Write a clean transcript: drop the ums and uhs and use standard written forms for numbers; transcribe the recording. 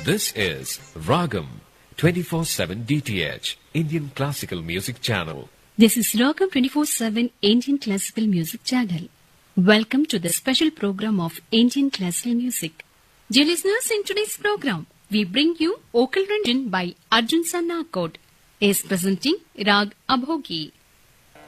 This is Ragam 24/7 DTH Indian Classical Music Channel. This is Ragam 24/7 Indian Classical Music Channel. Welcome to the special program of Indian Classical Music. Dear listeners, in today's program, we bring you Okal Ranjan by Arjun Sannakot. Is presenting Rag Abhogi.